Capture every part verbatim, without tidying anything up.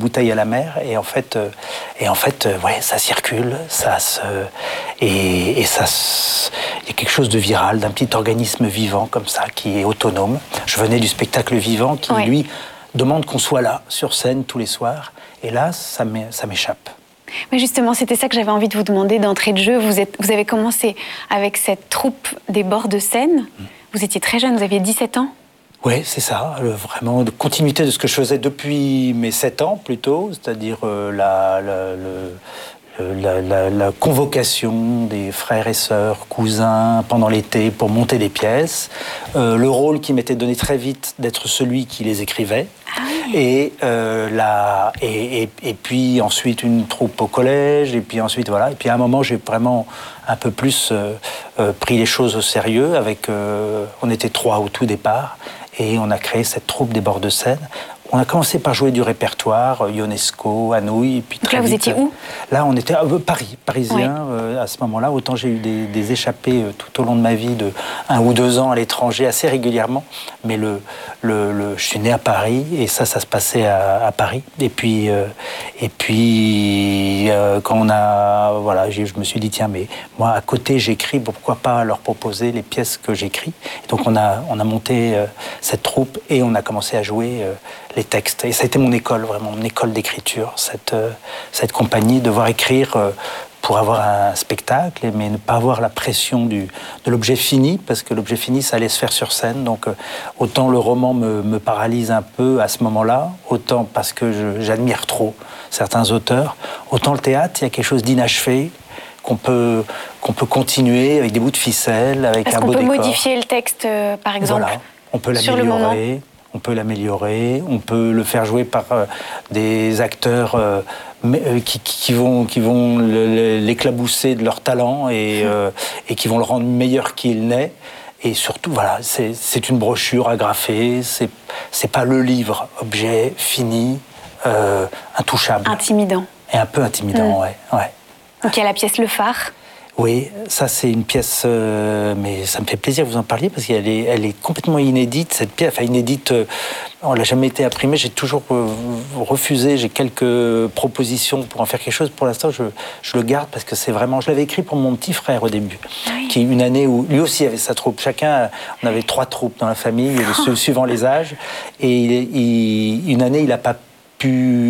bouteilles à la mer, et en fait, euh, et en fait euh, ouais, ça circule, ça se, et, et ça se, il y a quelque chose de viral, d'un petit organisme vivant comme ça, qui est autonome. Je venais du spectacle vivant qui, ouais. lui, demande qu'on soit là, sur scène, tous les soirs, et là, ça m'échappe. Mais justement, c'était ça que j'avais envie de vous demander d'entrée de jeu. Vous, êtes, vous avez commencé avec cette troupe des bords de Seine. Mmh. Vous étiez très jeune, vous aviez dix-sept ans. Oui, c'est ça, euh, vraiment de continuité de ce que je faisais depuis mes sept ans plutôt, c'est-à-dire euh, la, la, le, la, la, la convocation des frères et sœurs, cousins pendant l'été pour monter des pièces, euh, le rôle qui m'était donné très vite d'être celui qui les écrivait. Ah oui. Et, euh, la, et, et, et puis ensuite une troupe au collège, et puis ensuite voilà. Et puis à un moment, j'ai vraiment un peu plus euh, euh, pris les choses au sérieux. Avec, euh, on était trois au tout départ, et on a créé cette troupe des bords de Seine. On a commencé par jouer du répertoire, Ionesco, Anouilh, et puis Donc très là, vite, vous étiez où? Là, on était à euh, Paris, parisien, oui. euh, à ce moment-là. Autant j'ai eu des, des échappées euh, tout au long de ma vie, de un ou deux ans à l'étranger, assez régulièrement. Mais le, le, le, je suis né à Paris, et ça, ça se passait à, à Paris. Et puis, euh, et puis euh, quand on a... Voilà, je me suis dit, tiens, mais moi, à côté, j'écris, pourquoi pas leur proposer les pièces que j'écris? Donc, on a, on a monté euh, cette troupe, et on a commencé à jouer euh, les textes. Et ça a été mon école, vraiment, mon école d'écriture, cette, euh, cette compagnie, devoir écrire euh, pour avoir un spectacle, mais ne pas avoir la pression du, de l'objet fini, parce que l'objet fini, ça allait se faire sur scène. Donc, euh, autant le roman me, me paralyse un peu à ce moment-là, autant parce que j'admire trop certains auteurs, autant le théâtre, il y a quelque chose d'inachevé, qu'on peut, qu'on peut continuer avec des bouts de ficelle, avec un beau décor. Est-ce qu'on peut modifier le texte, euh, par exemple? Voilà, on peut l'améliorer. On peut l'améliorer, on peut le faire jouer par euh, des acteurs euh, mais, euh, qui, qui vont, qui vont l'éclabousser de leur talent et, euh, et qui vont le rendre meilleur qu'il n'est. Et surtout, voilà, c'est une brochure agrafée, c'est pas le livre, objet fini, euh, intouchable. Intimidant. Et un peu intimidant, mmh. ouais, ouais. Donc il y a la pièce Le Phare. Oui, ça c'est une pièce, euh, mais ça me fait plaisir que vous en parliez parce qu'elle est, elle est complètement inédite, cette pièce, enfin inédite, euh, on l'a jamais été imprimée, j'ai toujours euh, refusé, j'ai quelques propositions pour en faire quelque chose, pour l'instant je, je le garde parce que c'est vraiment, je l'avais écrit pour mon petit frère au début, oui. qui une année où lui aussi avait sa troupe, chacun, on avait trois troupes dans la famille, oh. suivant les âges, et il, il, une année il n'a pas pu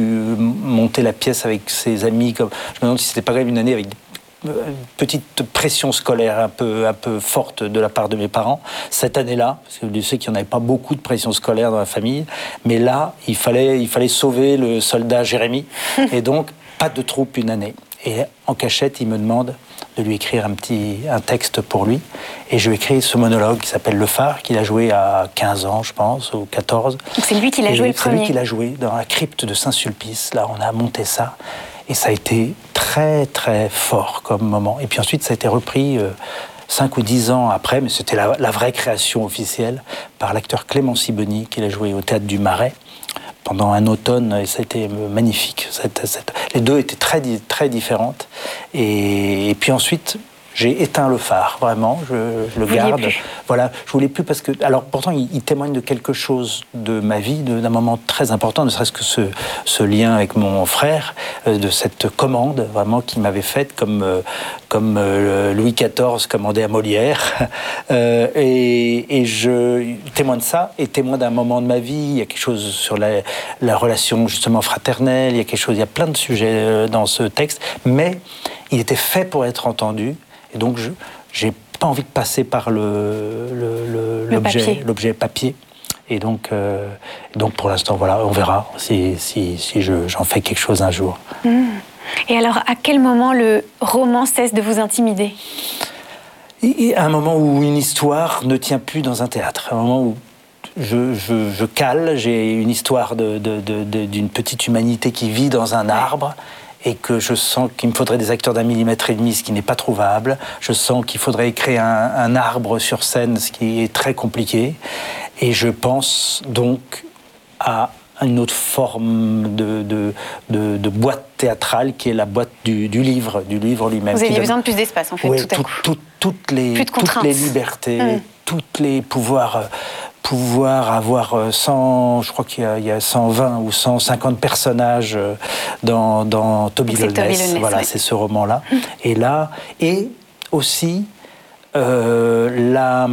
monter la pièce avec ses amis, comme, je me demande si c'était pas grave une année avec une petite pression scolaire un peu, un peu forte de la part de mes parents cette année-là, parce que je sais qu'il n'y en avait pas beaucoup de pression scolaire dans la famille, mais là, il fallait, il fallait sauver le soldat Jérémy, et donc pas de troupe une année. Et en cachette, il me demande de lui écrire un petit un texte pour lui, et je lui écris ce monologue qui s'appelle Le Phare, qu'il a joué à quinze ans, je pense, ou quatorze. Donc c'est lui qui l'a joué le premier. C'est lui qui l'a joué dans la crypte de Saint-Sulpice, là, on a monté ça. Et ça a été très, très fort comme moment. Et puis ensuite, ça a été repris euh, cinq ou dix ans après, mais c'était la, la vraie création officielle, par l'acteur Clément Sibony, qui l'a joué au Théâtre du Marais pendant un automne, et ça a été magnifique. Cette, cette... Les deux étaient très, très différentes. Et, et puis ensuite, j'ai éteint le phare, vraiment, je, je le Vous garde. Plus. Voilà, je voulais plus parce que, alors pourtant, il, il témoigne de quelque chose de ma vie, d'un moment très important, ne serait-ce que ce, ce lien avec mon frère, euh, de cette commande vraiment qu'il m'avait faite, comme, euh, comme euh, Louis quatorze commandait à Molière. Euh, et, et je témoigne de ça, et témoin d'un moment de ma vie. Il y a quelque chose sur la, la relation justement fraternelle. Il y a quelque chose, il y a plein de sujets dans ce texte, mais il était fait pour être entendu. Et donc, je n'ai pas envie de passer par l'objet le, le, le, papier. l'objet papier. Et donc, euh, donc pour l'instant, voilà, on verra si, si, si je, j'en fais quelque chose un jour. Mmh. Et alors, à quel moment le roman cesse de vous intimider ? Et à un moment où une histoire ne tient plus dans un théâtre. À un moment où je, je, je cale, j'ai une histoire de, de, de, de, d'une petite humanité qui vit dans un arbre, et que je sens qu'il me faudrait des acteurs d'un millimètre et demi, ce qui n'est pas trouvable. Je sens qu'il faudrait créer un, un arbre sur scène, ce qui est très compliqué. Et je pense donc à une autre forme de, de, de, de boîte théâtrale, qui est la boîte du, du livre, du livre lui-même. Vous aviez donne... besoin de plus d'espace, en fait, oui, tout à tout, coup. Tout, toutes, les, toutes les libertés, mmh. tous les pouvoirs pouvoir avoir cent, je crois qu'il y a, il y a cent vingt ou cent cinquante personnages dans, dans Toby le Ness. Voilà, ouais. C'est ce roman-là. Mmh. Et là, et aussi, euh, la...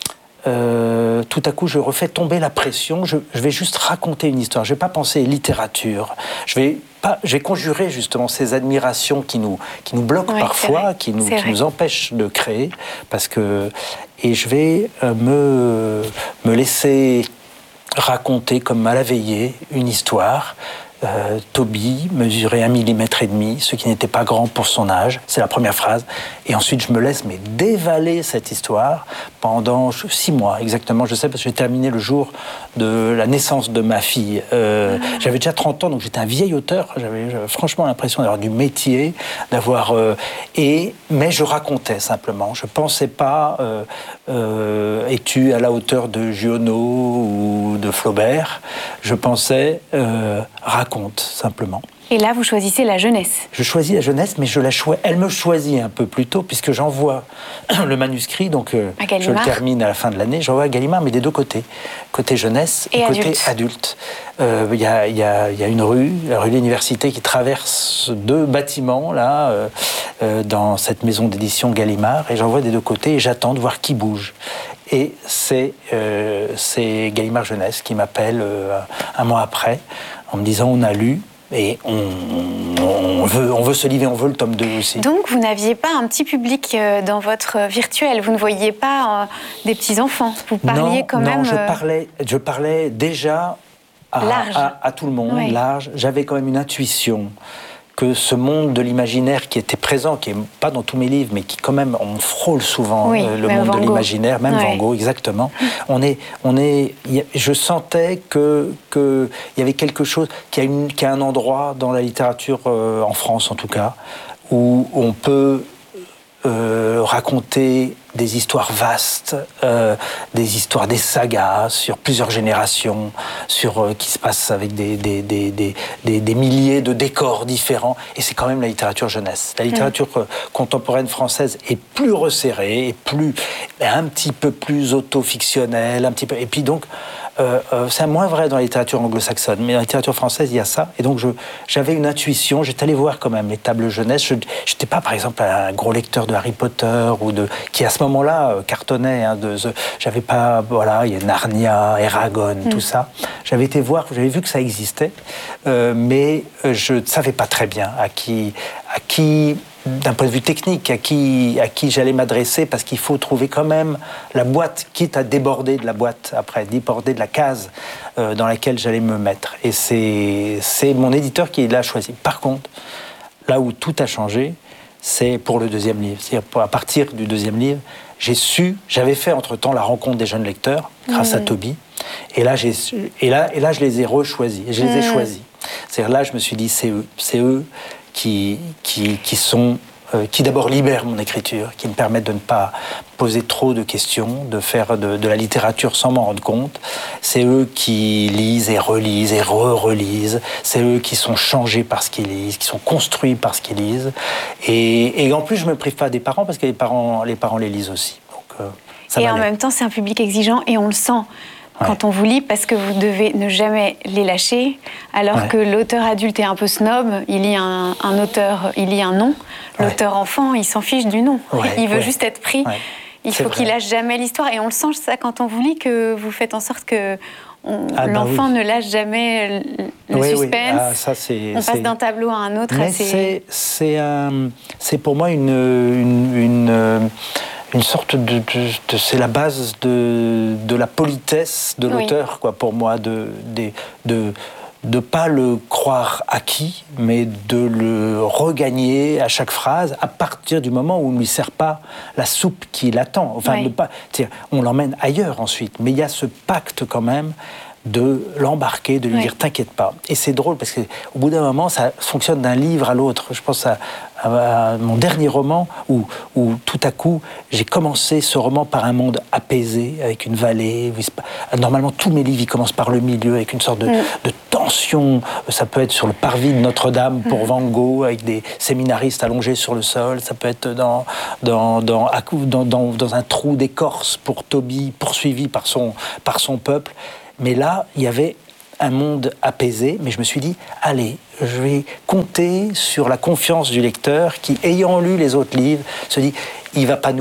Euh, tout à coup, je refais tomber la pression. Je, je vais juste raconter une histoire. Je ne vais pas penser littérature. Je vais pas. Je vais conjurer justement ces admirations qui nous qui nous bloquent ouais, parfois, qui nous qui nous empêchent de créer, parce que et je vais euh, me me laisser raconter comme à la veillée une histoire. Euh, Toby mesurait un millimètre et demi, ce qui n'était pas grand pour son âge. C'est la première phrase. Et ensuite, je me laisse mais dévaler cette histoire pendant six mois exactement. Je sais parce que j'ai terminé le jour de la naissance de ma fille. Euh, ah. J'avais déjà trente ans, donc j'étais un vieil auteur. J'avais euh, franchement l'impression d'avoir du métier, d'avoir euh, et mais je racontais simplement. Je pensais pas euh, euh, es-tu à la hauteur de Giono ou de Flaubert. Je pensais euh, raconter. Compte, simplement. Et là, vous choisissez la jeunesse. Je choisis la jeunesse, mais je la choi... elle me choisit un peu plus tôt, puisque j'envoie le manuscrit, donc euh, je le termine à la fin de l'année, j'envoie à Gallimard, mais des deux côtés, côté jeunesse et, et côté adulte. adulte. Il euh, y, a, y, a, y a une rue, la rue de l'Université, qui traverse deux bâtiments, là, euh, euh, dans cette maison d'édition Gallimard, et j'envoie des deux côtés, et j'attends de voir qui bouge. Et c'est, euh, c'est Gallimard Jeunesse qui m'appelle euh, un mois après, en me disant on a lu et on, on, veut, on veut ce livre et on veut le tome deux aussi. Donc vous n'aviez pas un petit public dans votre virtuel, vous ne voyiez pas euh, des petits-enfants, vous parliez non, quand non, même... Non, je parlais, je parlais déjà à, à, à tout le monde, oui. large. J'avais quand même une intuition que ce monde de l'imaginaire qui était présent, qui n'est pas dans tous mes livres, mais qui quand même, on frôle souvent oui, euh, le monde Van de l'imaginaire, même ouais. Van Gogh, exactement. On est, on est, je sentais que, que il y avait quelque chose, qu'il y a, une, qu'il y a un endroit dans la littérature, euh, en France en tout cas, où on peut euh, raconter des histoires vastes, euh, des histoires, des sagas sur plusieurs générations, sur euh, qui se passent avec des, des, des, des, des, des milliers de décors différents. Et c'est quand même la littérature jeunesse. La littérature mmh. contemporaine française est plus resserrée, est plus, un petit peu plus auto-fictionnelle, un petit peu. Et puis donc, euh, euh, c'est moins vrai dans la littérature anglo-saxonne, mais dans la littérature française, il y a ça. Et donc, je, j'avais une intuition. J'étais allé voir quand même les tables jeunesse. Je n'étais pas, par exemple, un gros lecteur de Harry Potter ou de qui à ce moment-là euh, cartonnait. Hein, de, de, j'avais pas, voilà, il y a Narnia, Eragon, mmh. tout ça. J'avais été voir, j'avais vu que ça existait, euh, mais je ne savais pas très bien à qui, à qui, d'un point de vue technique, à qui, à qui j'allais m'adresser, parce qu'il faut trouver quand même la boîte, quitte à déborder de la boîte après, déborder de la case euh, dans laquelle j'allais me mettre. Et c'est, c'est mon éditeur qui l'a choisi. Par contre, là où tout a changé, c'est pour le deuxième livre. C'est-à-dire à partir du deuxième livre, j'ai su, j'avais fait entre-temps la rencontre des jeunes lecteurs, grâce mmh. à Toby, et là, j'ai, et, là, et là je les ai rechoisis, je les ai mmh. choisis. C'est-à-dire là, je me suis dit, c'est eux, c'est eux qui, qui, qui sont... Euh, qui d'abord libèrent mon écriture, qui me permettent de ne pas poser trop de questions, de faire de, de la littérature sans m'en rendre compte. C'est eux qui lisent et relisent et re-relisent. C'est eux qui sont changés par ce qu'ils lisent, qui sont construits par ce qu'ils lisent. Et, et en plus, je ne me prive pas des parents, parce que les parents les, parents les lisent aussi. Donc, euh, ça et m'allait. En même temps, c'est un public exigeant et on le sent. Ouais. Quand on vous lit, parce que vous devez ne jamais les lâcher, alors ouais. que l'auteur adulte est un peu snob, il lit un, un auteur, il lit un nom. L'auteur ouais. enfant, il s'en fiche du nom. Ouais. Il veut ouais. juste être pris. Ouais. Il c'est faut vrai. Qu'il lâche jamais l'histoire. Et on le sent, ça, quand on vous lit, que vous faites en sorte que on, ah, l'enfant bah oui. ne lâche jamais le oui, suspense. Oui. Ah, ça, c'est, on passe c'est... d'un tableau à un autre. Mais assez... c'est, c'est, un, c'est pour moi une... une, une Une sorte de, de, de, c'est la base de, de la politesse de l'auteur, oui. quoi, pour moi, de de de de pas le croire acquis, mais de le regagner à chaque phrase, à partir du moment où on ne lui sert pas la soupe qui l'attend. Enfin, oui. ne pas, on l'emmène ailleurs ensuite, mais il y a ce pacte quand même de l'embarquer, de lui oui. dire « t'inquiète pas ». Et c'est drôle parce qu'au bout d'un moment, ça fonctionne d'un livre à l'autre. Je pense à à mon dernier roman, où, où tout à coup, j'ai commencé ce roman par un monde apaisé, avec une vallée. Normalement, tous mes livres, ils commencent par le milieu, avec une sorte de, mmh. de tension. Ça peut être sur le parvis de Notre-Dame pour mmh. Van Gogh, avec des séminaristes allongés sur le sol. Ça peut être dans, dans, dans, dans, dans, dans un trou d'écorce pour Toby, poursuivi par son, par son peuple. Mais là, il y avait un monde apaisé, mais je me suis dit, allez, je vais compter sur la confiance du lecteur qui, ayant lu les autres livres, se dit, il ne va pas nous